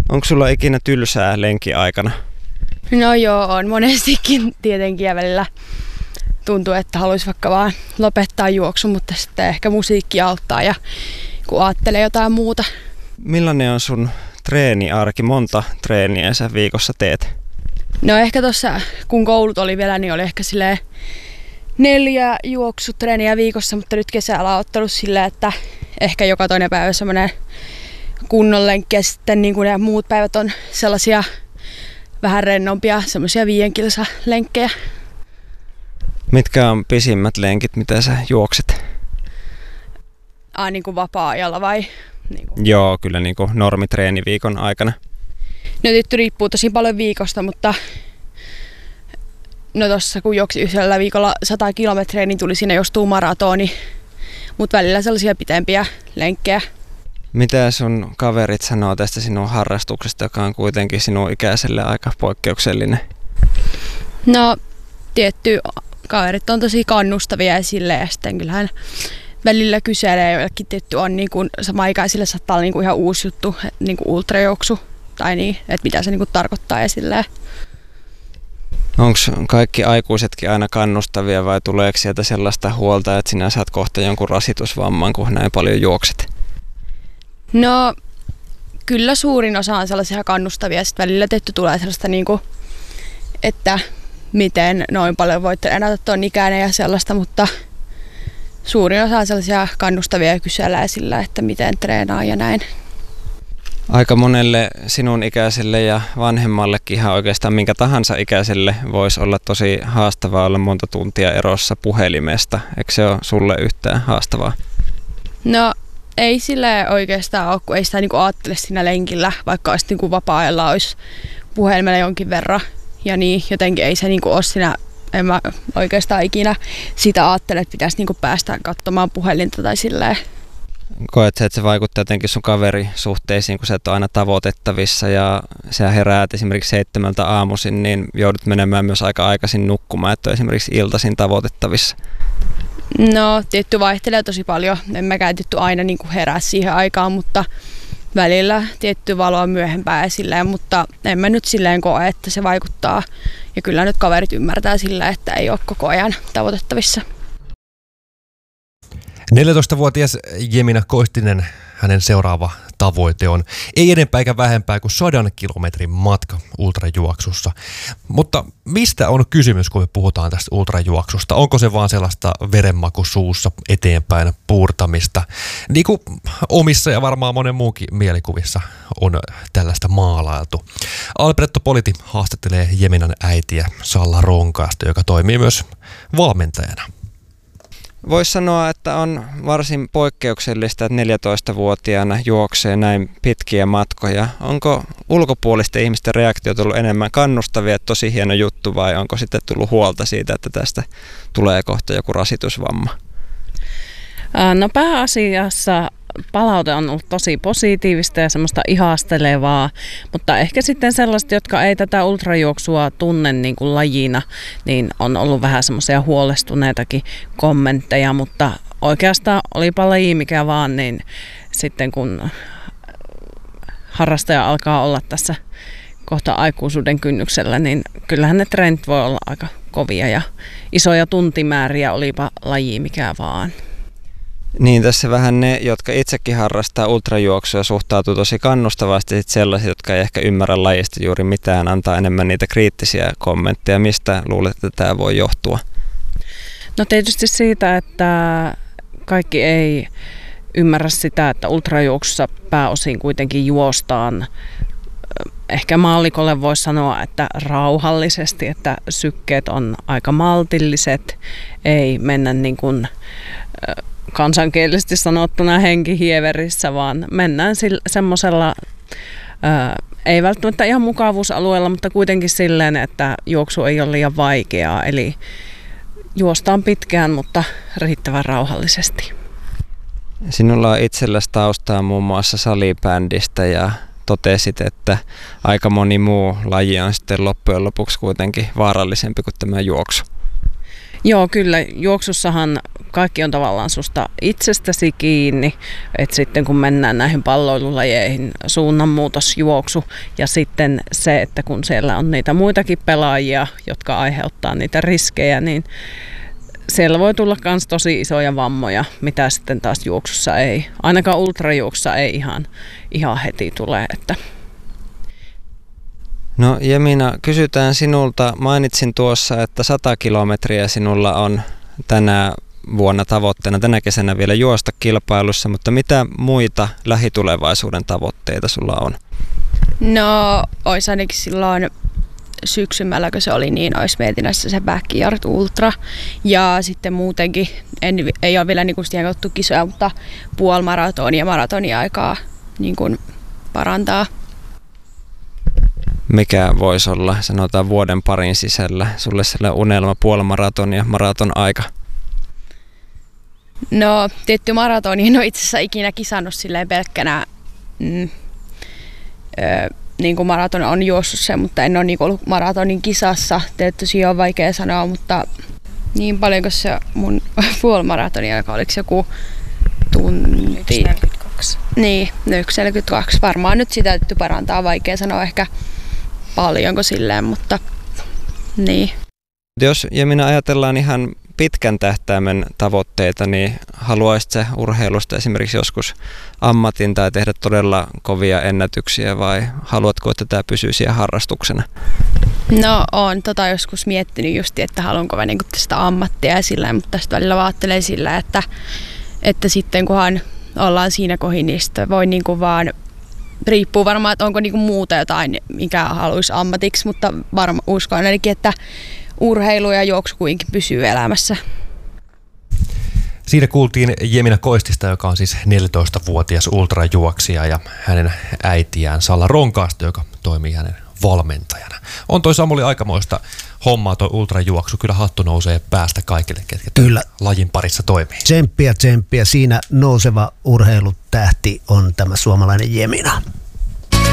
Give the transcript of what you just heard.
Onko sulla ikinä tylsää lenkin aikana? No joo, on monestikin tietenkin ja välillä tuntuu, että haluaisi vaikka vaan lopettaa juoksu, mutta sitten ehkä musiikki auttaa ja kun ajattelee jotain muuta. Millainen on sun treeniarki? Monta treeniä sä viikossa teet? No ehkä tuossa, kun koulut oli vielä, niin oli ehkä silleen 4 juoksutreeniä viikossa, mutta nyt kesällä on ottanut silleen, että ehkä joka toinen päivä semmoinen kunnon lenkki ja sitten niin kuin ne muut päivät on sellaisia vähän rennompia, semmoisia 5 kilsa lenkkejä. Mitkä on pisimmät lenkit, mitä sä juokset? Niin kuin vapaa-ajalla vai? Niin kuin. Joo, kyllä niin kuin normitreeniviikon aikana. No nyt riippuu tosi paljon viikosta, mutta no tossa kun juoksi yhdellä viikolla 100 kilometriä, niin tuli siinä jostain maratoni, mutta välillä sellaisia pitempiä lenkkejä. Mitä sun kaverit sanoo tästä sinun harrastuksesta, joka on kuitenkin sinun ikäiselle aika poikkeuksellinen? No tietty kaverit on tosi kannustavia esille ja sitten kyllähän välillä kyselee, joillekin tietty on niin kuin sama-ikäisille saattaa olla niin kuin ihan uusi juttu, niin kuin ultrajuoksu tai niin, että mitä se niin kuin tarkoittaa esille. Onko kaikki aikuisetkin aina kannustavia vai tuleeko sieltä sellaista huolta, että sinä saat kohta jonkun rasitusvamman, kun näin paljon juokset? No kyllä suurin osa on sellaisia kannustavia, sitten välillä tietty tulee sellaista, niin kuin, että miten noin paljon voit treenata tuon ikäinen ja sellaista, mutta suurin osa on sellaisia kannustavia ja kyselee sillä, että miten treenaa ja näin. Aika monelle sinun ikäiselle ja vanhemmallekin ihan oikeastaan minkä tahansa ikäiselle voisi olla tosi haastavaa olla monta tuntia erossa puhelimesta. Eikö se ole sulle yhtään haastavaa? No ei sille oikeastaan ole, kun ei sitä niinku ajattele siinä lenkillä, vaikka olisi niinku vapaa-ajalla olisi puhelimella jonkin verran. Ja niin, jotenkin ei se niinku ole siinä, en mä oikeastaan ikinä sitä ajattele, että pitäisi niinku päästä katsomaan puhelinta tai silleen. Koet se, että se vaikuttaa jotenkin sun kaverisuhteisiin, kun sä et ole aina tavoitettavissa ja sä heräät esimerkiksi 7 aamuisin, niin joudut menemään myös aika aikaisin nukkumaan, että on esimerkiksi iltaisin tavoitettavissa? No, tietty vaihtelee tosi paljon. En mäkään tietty aina niin kuin herää siihen aikaan, mutta välillä tietty valo on myöhempää esille, mutta en mä nyt silleen koe, että se vaikuttaa. Ja kyllä nyt kaverit ymmärtää sillä, että ei ole koko ajan tavoitettavissa. 14-vuotias Jemina Koistinen, hänen seuraava tavoite on ei enempää eikä vähempää kuin 100 kilometrin matka ultrajuoksussa. Mutta mistä on kysymys, kun me puhutaan tästä ultrajuoksusta? Onko se vaan sellaista verenmaku suussa eteenpäin puurtamista? Niin kuin omissa ja varmaan monen muunkin mielikuvissa on tällaista maalailtu. Alberto Politi haastattelee Jeminan äitiä Salla Ronkaasta, joka toimii myös valmentajana. Voisi sanoa, että on varsin poikkeuksellista, että 14-vuotiaana juoksee näin pitkiä matkoja. Onko ulkopuolisten ihmisten reaktiot ollut enemmän kannustavia, että tosi hieno juttu, vai onko sitten tullut huolta siitä, että tästä tulee kohta joku rasitusvamma? No pääasiassa palaute on ollut tosi positiivista ja semmoista ihastelevaa, mutta ehkä sitten sellaiset, jotka ei tätä ultrajuoksua tunne niin kuin lajina, niin on ollut vähän semmoisia huolestuneitakin kommentteja, mutta oikeastaan olipa laji mikä vaan, niin sitten kun harrastaja alkaa olla tässä kohta aikuisuuden kynnyksellä, niin kyllähän ne trendit voi olla aika kovia ja isoja tuntimääriä, olipa laji mikä vaan. Niin, tässä vähän ne, jotka itsekin harrastaa ultrajuoksua, suhtautuu tosi kannustavasti, sit sellaiset, jotka ei ehkä ymmärrä lajista juuri mitään, antaa enemmän niitä kriittisiä kommentteja. Mistä luulet, että tämä voi johtua? No tietysti siitä, että kaikki ei ymmärrä sitä, että ultrajuoksussa pääosin kuitenkin juostaan. Ehkä maallikolle voisi sanoa, että rauhallisesti, että sykkeet on aika maltilliset, ei mennä niin kuin kansankielisesti sanottuna henkihieverissä, vaan mennään semmoisella, ei välttämättä ihan mukavuusalueella, mutta kuitenkin silleen, että juoksu ei ole liian vaikeaa. Eli juostaan pitkään, mutta riittävän rauhallisesti. Sinulla on itselläsi taustaa muun muassa salibändistä ja totesit, että aika moni muu laji on sitten loppujen lopuksi kuitenkin vaarallisempi kuin tämä juoksu. Joo, kyllä. Juoksussahan kaikki on tavallaan susta itsestäsi kiinni, että sitten kun mennään näihin palloilulajeihin, suunnanmuutosjuoksu ja sitten se, että kun siellä on niitä muitakin pelaajia, jotka aiheuttaa niitä riskejä, niin siellä voi tulla myös tosi isoja vammoja, mitä sitten taas juoksussa ei, ainakaan ultrajuoksussa ei ihan heti tule. Että. No Jemina, kysytään sinulta. Mainitsin tuossa, että 100 kilometriä sinulla on tänä vuonna tavoitteena, tänä kesänä vielä juosta kilpailussa, mutta mitä muita lähitulevaisuuden tavoitteita sulla on? No, olisi ainakin silloin syksymällä, kun se oli, niin olisi mietinnässä se Backyard Ultra. Ja sitten muutenkin, ei ole vielä niin siihen katsottu kisoja, mutta puolimaratonia ja maratonia aikaa niin kuin parantaa. Mikä voisi olla, sanotaan vuoden parin sisällä, sulle sellainen unelma, puolimaratonia ja maraton aika? No, tietty maratoni en ole itse asiassa ikinä kisannut silleen pelkkänä, niin kuin maraton on juossut se, mutta en ole niin ollut maratonin kisassa. Tietysti on vaikea sanoa, mutta niin paljon kuin se mun puolimaratoni aika, oliko se joku tunti? 1.42. Niin, 1.42. Varmaan nyt sitä täytyy parantaa, vaikea sanoa ehkä paljonko silleen, mutta niin. Jos Jemina ajatellaan ihan pitkän tähtäimen tavoitteita, niin haluaisit sä urheilusta esimerkiksi joskus ammatin tai tehdä todella kovia ennätyksiä vai haluatko, että tämä pysyy siellä harrastuksena? No oon joskus miettinyt just, että haluanko mä niinku tästä ammattia ja sillä, mutta tästä välillä ajattelen sillä, että sitten kunhan ollaan siinä kohin, niin sitten voi niinku vaan riippuu varmaan, että onko niinku muuta jotain, mikä haluaisi ammatiksi, mutta uskon ainakin, että urheilu ja juoksu kuitenkin pysyy elämässä. Siinä kuultiin Jemina Koistista, joka on siis 14-vuotias ultrajuoksija ja hänen äitiään Salla Ronkaasta, joka toimii hänen valmentajana. On toi Samuli aikamoista hommaa toi ultrajuoksu. Kyllä hattu nousee päästä kaikille, ketkä lajin parissa toimii. Tsemppiä. Siinä nouseva urheilutähti on tämä suomalainen Jemina.